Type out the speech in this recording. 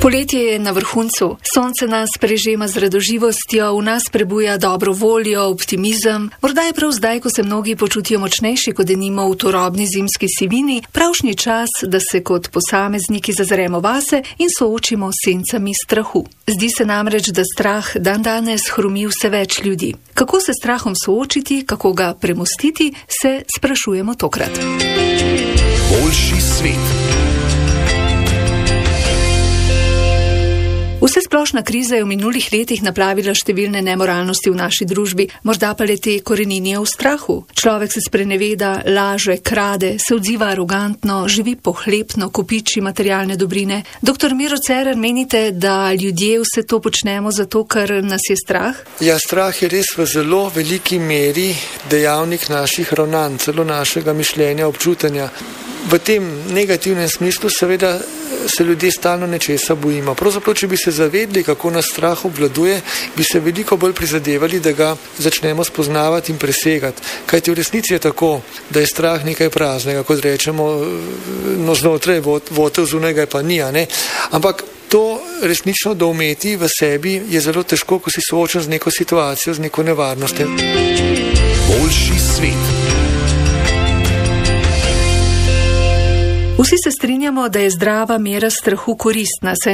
Poletje je na vrhuncu, sonce nas prežema z radoživostjo, v nas prebuja dobro voljo, optimizem. Morda je prav zdaj, ko se mnogi počutijo močnejši, kot denimo v turobni zimski sivini, pravšnji čas, da se kot posamezniki zazremo vase in soočimo s sencami strahu. Zdi se namreč, da strah dandanes hrumi vse več ljudi. Kako se s strahom soočiti, kako ga premostiti, se sprašujemo tokrat. Boljši svet. Vsesplošna kriza je v minulih letih naplavila številne nemoralnosti v naši družbi, morda pa le te koreninijo v strahu. Človek se spreneveda, laže, krade, se odziva arogantno, živi pohlepno, kopiči materialne dobrine. Dr. Miro Cerar, menite, da ljudje vse to počnemo zato, ker nas je strah? Ja, strah je res v zelo veliki meri dejavnik naših ravnanj, celo našega mišljenja, občutanja. V tem negativnem smislu seveda se ljudje stalno nečesa bojimo. Pravzaprav, če bi se zavedli, kako nas strah obvladuje, bi se veliko bolj prizadevali, da ga začnemo spoznavati in presegati. Kajti v resnici je tako, da je strah nekaj praznega, kot rečemo, no znotraj votel zunaj ga pa ni, ne? Ampak to resnično doumeti v sebi je zelo težko, ko si soočen z neko situacijo, z neko nevarnostjo. Boljši svet. Vsi se strinjamo, da je zdrava mera strahu koristna, saj